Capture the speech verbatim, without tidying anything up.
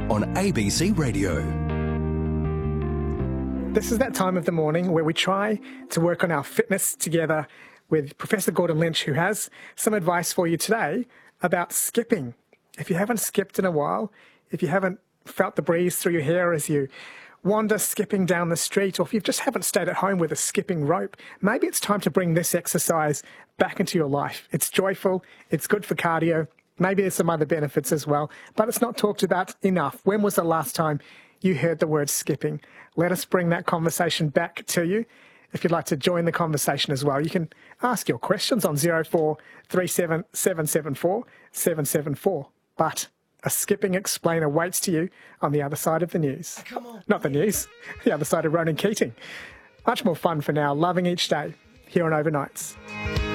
on A B C Radio. This is that time of the morning where we try to work on our fitness together with Professor Gordon Lynch, who has some advice for you today about skipping. If you haven't skipped in a while, if you haven't felt the breeze through your hair as you wander skipping down the street, or if you just haven't stayed at home with a skipping rope, maybe it's time to bring this exercise back into your life. It's joyful, it's good for cardio, maybe there's some other benefits as well, but it's not talked about enough. When was the last time you heard the word skipping? Let us bring that conversation back to you. If you'd like to join the conversation as well, you can ask your questions on zero four three seven seven seven four seven seven four. But a skipping explainer waits to you on the other side of the news. Come on. Not the news, the other side of Ronan Keating. Much more fun for now, loving each day here on Overnights.